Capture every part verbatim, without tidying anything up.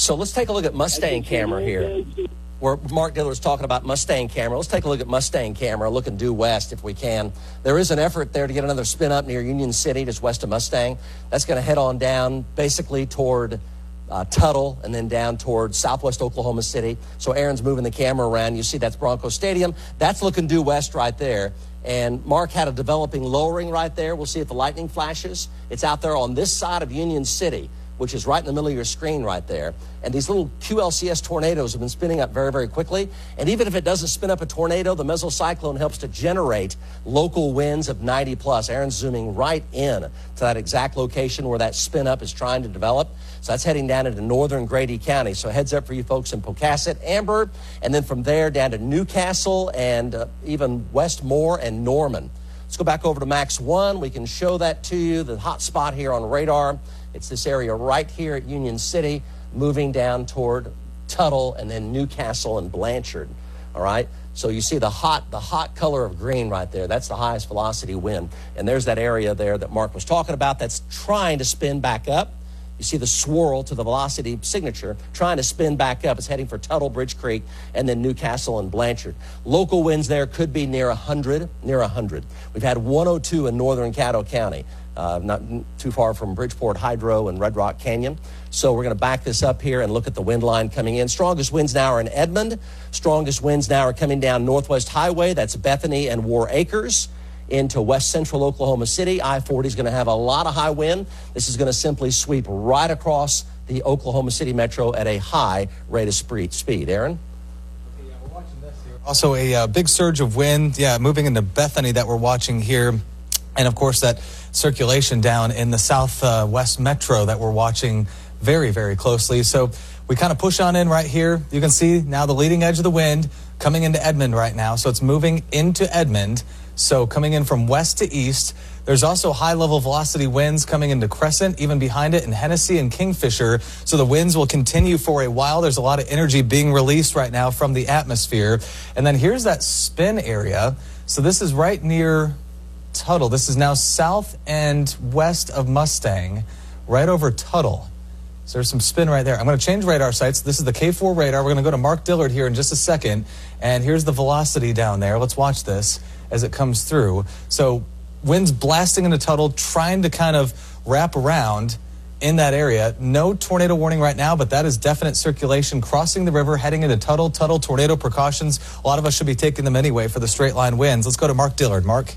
So let's take a look at Mustang camera here, where Mark Dillard's talking about Mustang camera. Let's take a look at Mustang camera, looking due west if we can. There is an effort there to get another spin up near Union City, just west of Mustang. That's going to head on down basically toward uh, Tuttle and then down toward southwest Oklahoma City. So Aaron's moving the camera around. You see that's Bronco Stadium. That's looking due west right there. And Mark had a developing lowering right there. We'll see if the lightning flashes. It's out there on this side of Union City, which is right in the middle of your screen right there. And these little Q L C S tornadoes have been spinning up very, very quickly. And even if it doesn't spin up a tornado, the mesocyclone helps to generate local winds of ninety plus. Aaron's zooming right in to that exact location where that spin up is trying to develop. So that's heading down into northern Grady County. So heads up for you folks in Pocasset, Amber, and then from there down to Newcastle and uh, even Westmore and Norman. Let's go back over to Max one. We can show that to you, the hot spot here on radar. It's this area right here at Union City, moving down toward Tuttle and then Newcastle and Blanchard. All right. So you see the hot, the hot color of green right there. That's the highest velocity wind. And there's that area there that Mark was talking about that's trying to spin back up. You see the swirl to the velocity signature trying to spin back up. It's heading for Tuttle, Bridge Creek, and then Newcastle and Blanchard. Local winds there could be near one hundred, near one hundred. We've had one oh two in northern Caddo County, uh, not too far from Bridgeport Hydro and Red Rock Canyon. So we're going to back this up here and look at the wind line coming in. Strongest winds now are in Edmond. Strongest winds now are coming down Northwest Highway. That's Bethany and War Acres into west central Oklahoma City. I forty is going to have a lot of high wind. This is going to simply sweep right across the Oklahoma City metro at a high rate of speed. Aaron? Yeah, we're watching this here. Also a uh, big surge of wind, yeah, moving into Bethany that we're watching here. And, of course, that circulation down in the southwest uh, metro that we're watching very, very closely. So we kind of push on in right here. You can see now the leading edge of the wind coming into Edmond right now. So it's moving into Edmond. So coming in from west to east. There's also high-level velocity winds coming into Crescent, even behind it in Hennessy and Kingfisher. So the winds will continue for a while. There's a lot of energy being released right now from the atmosphere. And then here's that spin area. So this is right near Tuttle. This is now south and west of Mustang, right over Tuttle. So there's some spin right there. I'm going to change radar sites. This is the K four radar. We're going to go to Mark Dillard here in just a second. And here's the velocity down there. Let's watch this as it comes through. So winds blasting into Tuttle, trying to kind of wrap around in that area. No tornado warning right now, but that is definite circulation crossing the river, heading into Tuttle. Tuttle tornado precautions. A lot of us should be taking them anyway for the straight line winds. Let's go to Mark Dillard. Mark?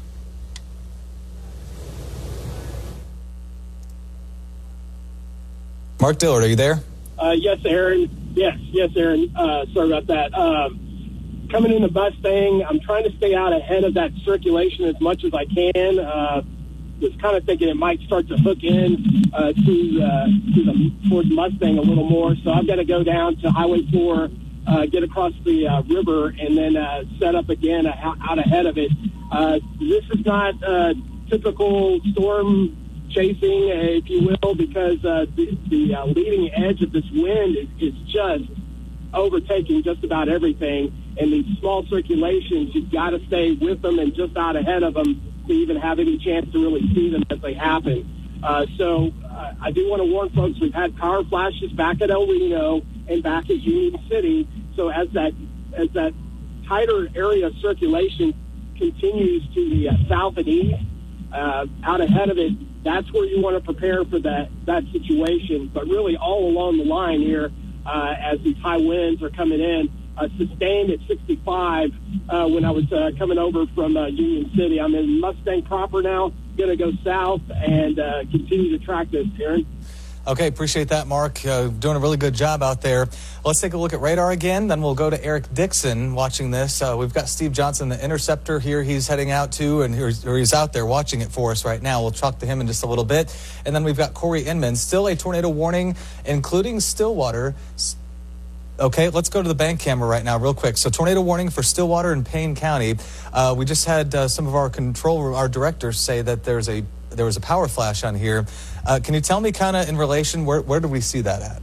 Mark Dillard, are you there? Uh, yes, Aaron. Yes, yes, Aaron. Uh, sorry about that. Um, coming into Mustang, I'm trying to stay out ahead of that circulation as much as I can. Uh, was kind of thinking it might start to hook in uh, to, uh, to the, towards Mustang a little more. So I've got to go down to Highway four, uh, get across the uh, river, and then uh, set up again uh, out ahead of it. Uh, this is not uh, typical storm chasing, uh, if you will, because uh, the, the uh, leading edge of this wind is, is just overtaking just about everything. And these small circulations, you've got to stay with them and just out ahead of them to even have any chance to really see them as they happen. Uh, so uh, I do want to warn folks, we've had power flashes back at El Reno and back at Union City. So as that as that tighter area of circulation continues to the uh, south and east, uh, out ahead of it, that's where you want to prepare for that, that situation. But really all along the line here, uh, as these high winds are coming in, uh, sustained at sixty-five uh, when I was uh, coming over from uh, Union City. I'm in Mustang proper now, going to go south and uh, continue to track this, Aaron. Okay, appreciate that, Mark. Uh, doing a really good job out there. Let's take a look at radar again, then we'll go to Eric Dixon watching this. Uh, we've got Steve Johnson, the interceptor here he's heading out to, and he's, or he's out there watching it for us right now. We'll talk to him in just a little bit. And then we've got Corey Inman, still a tornado warning, including Stillwater. Okay, let's go to the bank camera right now real quick. So tornado warning for Stillwater and Payne County. Uh, we just had uh, some of our control, our directors say that there's a there was a power flash on here. Uh, can you tell me kind of in relation, where, where do we see that at?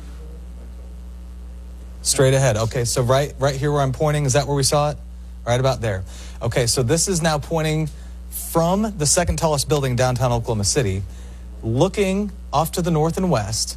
Straight ahead. Okay, so right right here where I'm pointing, is that where we saw it? Right about there. Okay, so this is now pointing from the second tallest building downtown Oklahoma City, looking off to the north and west.